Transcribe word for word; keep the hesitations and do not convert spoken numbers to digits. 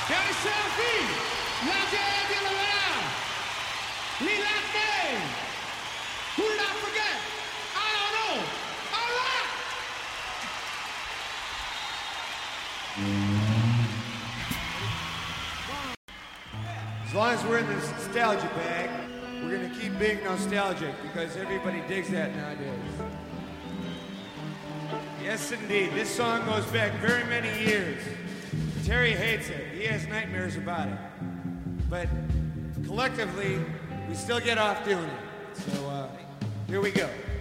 Seraphim, la gente de la Lila Faye. Who did I forget? I don't know. All right. As long as we're in the nostalgia bag, we're going to keep being nostalgic because everybody digs that nowadays. Yes, indeed. This song goes back very many years. Terry hates it. He has nightmares about it. But collectively, we still get off doing it. So uh, here we go.